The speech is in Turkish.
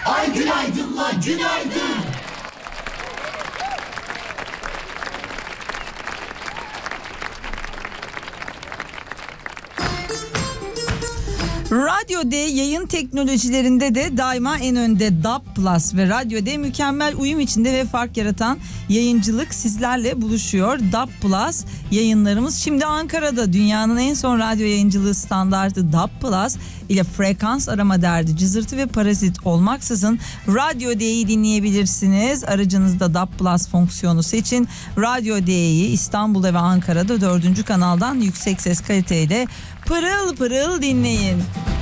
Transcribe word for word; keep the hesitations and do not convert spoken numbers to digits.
Ay günaydınla günaydın. Radyo D yayın teknolojilerinde de daima en önde. D A B Plus ve Radyo D mükemmel uyum içinde ve fark yaratan yayıncılık sizlerle buluşuyor. D A B Plus yayınlarımız şimdi Ankara'da. Dünyanın en son radyo yayıncılığı standartı D A B Plus ile frekans arama derdi, cızırtı ve parazit olmaksızın Radyo D'yi dinleyebilirsiniz. Aracınızda D A B Plus fonksiyonu seçin. Radyo D'yi İstanbul'da ve Ankara'da dördüncü kanaldan yüksek ses kaliteyle pırıl pırıl dinleyin.